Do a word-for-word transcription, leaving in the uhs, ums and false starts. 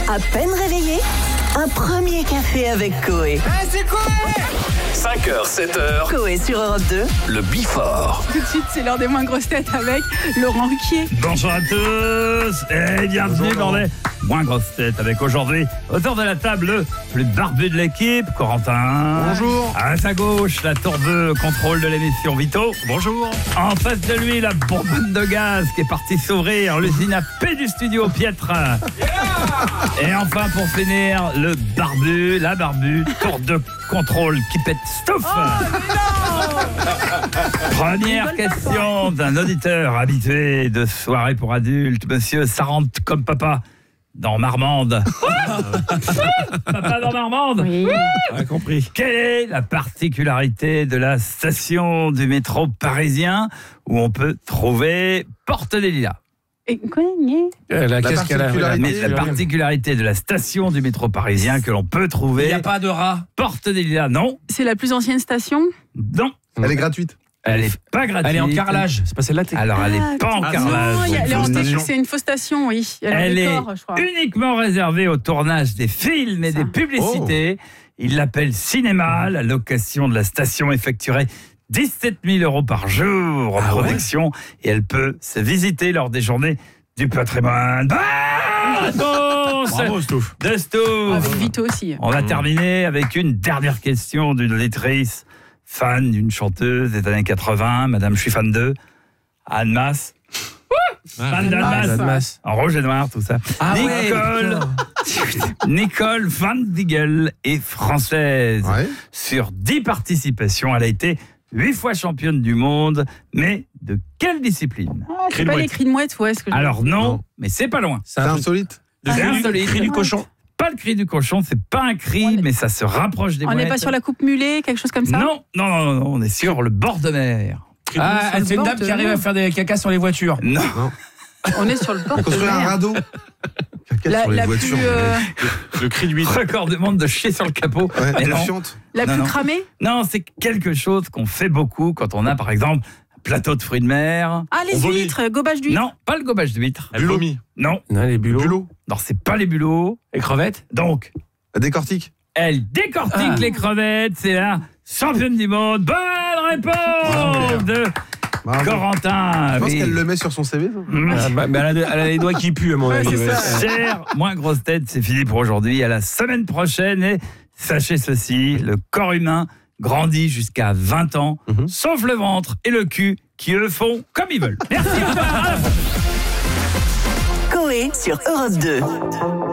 À peine réveillé, un premier café avec Coé. Ah, c'est Coé! cinq heures, sept heures. Coé sur Europe deux. Le Before. Tout de suite, c'est l'heure des moins grosses têtes avec Laurent Ruquier. Bonjour à tous et bienvenue Bonjour, dans les moins grosses têtes avec aujourd'hui, autour de la table, le plus barbu de l'équipe, Corentin. Bonjour. À sa gauche, la tourbe contrôle de l'émission Vito. Bonjour. En face de lui, la bonbonne de gaz qui est partie s'ouvrir, l'usine à paix du studio Pietre. Et enfin, pour finir, le barbu, la barbu, tour de contrôle qui pète Stouff. Première question d'un auditeur habitué de soirée pour adultes, monsieur ça rentre comme papa dans Marmande. Papa dans Marmande. Oui. On a compris. Quelle est la particularité de la station du métro parisien où on peut trouver Porte des Lilas? Et quoi, niais La, La qu'est-ce qu'elle a particularité- Mais la oui. particularité de la station du métro parisien que l'on peut Il trouver n'y a pas de rat. Porte des Lilas, non, C'est la plus ancienne station. non, Elle est gratuite. elle n'est pas gratuite. Elle est en carrelage. C'est pas celle-là. t'es- Alors elle n'est Ah, pas en ah, carrelage. Non, il y a- une elle est en fausse décor, station. c'est une fausse station, oui. Elle, Elle est en est décor, je crois. uniquement réservée au tournage des films et Ça. des publicités. Il l'appelle cinéma. La location de la station effectuerait dix-sept mille euros par jour en Ah ouais production et elle peut se visiter lors des journées du patrimoine. Ah, réponse Bravo, Stouff. de Stouff. Avec Vito aussi. On va terminer avec une dernière question d'une lectrice fan d'une chanteuse des années quatre-vingts, Madame je suis fan d'eux, Anne Masse. Fan d'Anne Masse. Masse. Masse. En rouge et noir, tout ça. Ah ouais, Nicole, Nicole Van Diegel est française. Ouais. Sur dix participations, elle a été huit fois championne du monde, mais de quelle discipline? Ah, Cri c'est de pas mouette. les cris de mouette, ouais. Ce que je- Alors non, Non. mais c'est pas loin. C'est insolite. Le C'est cri du- insolite. cri du cochon. Pas le cri du cochon, c'est pas un cri, On est- mais ça se rapproche des On n'est mouettes. pas sur la coupe mulet, quelque chose comme ça? Non, non, non, non, on est sur le bord de mer. Ah, Sur le c'est une bord dame de qui arrive à mer. faire des cacas sur les voitures. Non, On est sur le bord de Construire un mer. radeau. Caca La, sur les la voitures. plus, euh, Le cri de huître. record du monde de chier sur le capot. Ouais, Mais elle non, chiante. la Non, plus non. cramée? non, c'est quelque chose qu'on fait beaucoup quand on a, par exemple, un plateau de fruits de mer. Ah, les On vomit. huîtres, gobage d'huîtres. Non, pas le gobage d'huître. Elle vomit. Non, Non, les bulots. Bulot. non, c'est pas les bulots. Les crevettes. Donc, La décortique. elle décortique Ah. les crevettes. C'est la championne du monde. Bonne réponse de Bravo. Corentin. Je pense Oui. qu'elle le met sur son C V. ça. Mmh. Ah, bah, bah, elle, a, elle a les doigts qui puent, à mon Ouais, avis. c'est ouais. ça. Cher, moins grosse tête, c'est fini pour aujourd'hui. À la semaine prochaine. Et sachez ceci, le corps humain grandit jusqu'à vingt ans, Mhm. sauf le ventre et le cul qui, eux, font comme ils veulent. Merci. Au revoir. Coé sur Europe deux.